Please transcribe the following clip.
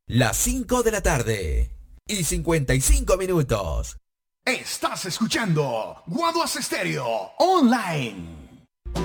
Las 5 de la tarde y 55 minutos. Estás escuchando Guaduas Estéreo Online.